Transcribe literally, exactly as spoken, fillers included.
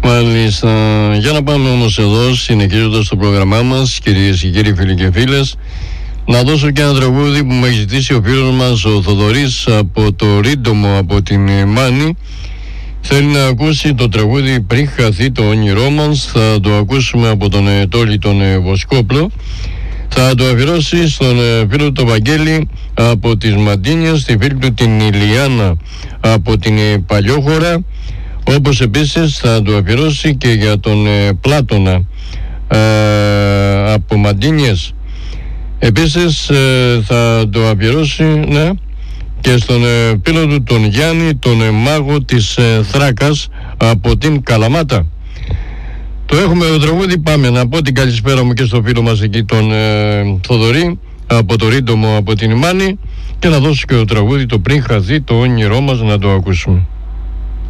Μάλιστα. Για να πάμε όμως εδώ, συνεχίζοντας το πρόγραμμά μας, κυρίες και κύριοι, φίλοι και φίλες, να δώσω και ένα τραγούδι που μου έχει ζητήσει ο φίλος μας ο Θοδωρής από το Ρίντομο, από την Μάνη. Θέλει να ακούσει το τραγούδι «Πριν χαθεί το όνειρό μας». Θα το ακούσουμε από τον Τόλι τον Βοσκόπλο. Θα το αφιερώσει στον φίλο του τον Βαγγέλη από τις Μαντίνιες, στη φίλη του την Ηλιάνα από την Παλιόχώρα, όπως επίσης θα το αφιερώσει και για τον Πλάτωνα ε, από Μαντίνιες. Επίσης ε, θα το αφιερώσει, ναι, και στον ε, φίλο του τον Γιάννη, τον ε, μάγο της ε, Θράκας από την Καλαμάτα. Το έχουμε το τραγούδι, πάμε να πω την καλησπέρα μου και στο φίλο μας εκεί τον ε, Θοδωρή από το Ρίντομο, από την Μάνη, και να δώσω και το τραγούδι το «Πριν χαθεί το όνειρό μας», να το ακούσουμε.